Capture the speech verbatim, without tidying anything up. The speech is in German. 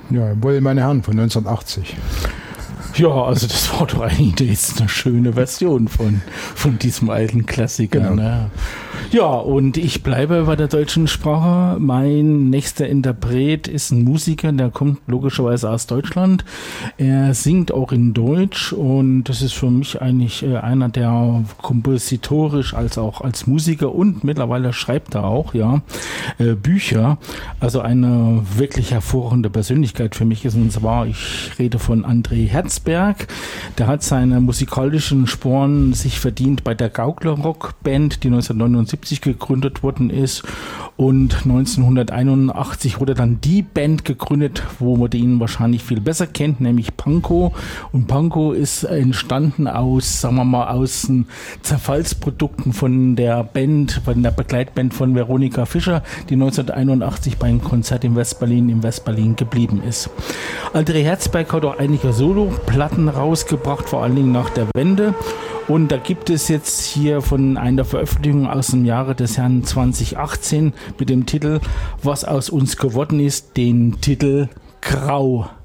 Ja, Wohl meine Herren von neunzehnhundertachtzig. Ja, also das war doch eigentlich jetzt eine schöne Version von, von diesem alten Klassiker. Genau. Ne? Ja, und ich bleibe bei der deutschen Sprache. Mein nächster Interpret ist ein Musiker, der kommt logischerweise aus Deutschland. Er singt auch in Deutsch und das ist für mich eigentlich einer, der kompositorisch als auch als Musiker und mittlerweile schreibt er auch, ja, Bücher. Also eine wirklich hervorragende Persönlichkeit für mich ist, und zwar, ich rede von André Herzberg. Der hat seine musikalischen Sporen sich verdient bei der Gaukler-Rock-Band, die neunzehnhundertneunundsiebzig gegründet worden ist, und neunzehnhunderteinundachtzig wurde dann die Band gegründet, wo man ihn wahrscheinlich viel besser kennt, nämlich Pankow. Und Pankow ist entstanden aus, sagen wir mal, aus den Zerfallsprodukten von der Band, von der Begleitband von Veronika Fischer, die neunzehnhunderteinundachtzig beim Konzert in West-Berlin, in West-Berlin geblieben ist. André Herzberg hat auch einige Solo-Platten rausgebracht, vor allen Dingen nach der Wende. Und da gibt es jetzt hier von einer Veröffentlichung aus dem Jahre des Herrn zweitausendachtzehn mit dem Titel "Was aus uns geworden ist", den Titel "Grau".